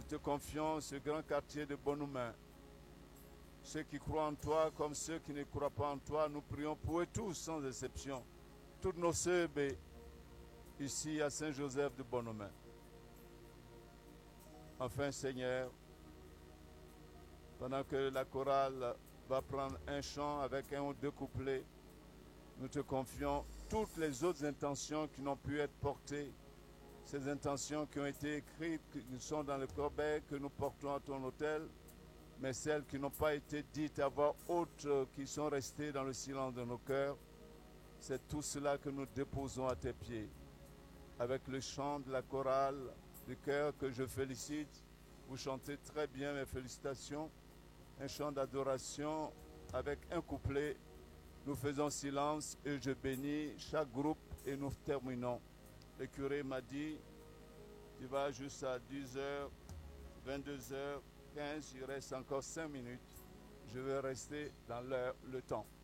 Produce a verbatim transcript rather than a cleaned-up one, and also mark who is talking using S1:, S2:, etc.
S1: te confions ce grand quartier de Bonhomme. Ceux qui croient en toi comme ceux qui ne croient pas en toi, nous prions pour eux tous sans exception. Toutes nos sœurs ici à Saint-Joseph de Bonhomme. Enfin, Seigneur, pendant que la chorale va prendre un chant avec un ou deux couplets, nous te confions toutes les autres intentions qui n'ont pu être portées, ces intentions qui ont été écrites, qui sont dans le corbeil que nous portons à ton autel, mais celles qui n'ont pas été dites à voix haute, qui sont restées dans le silence de nos cœurs, c'est tout cela que nous déposons à tes pieds. Avec le chant de la chorale du cœur que je félicite, vous chantez très bien, mes félicitations, un chant d'adoration avec un couplet. Nous faisons silence et je bénis chaque groupe et nous terminons. Le curé m'a dit, tu vas jusqu'à dix heures, vingt-deux heures quinze, il reste encore cinq minutes. Je vais rester dans l'heure, le temps.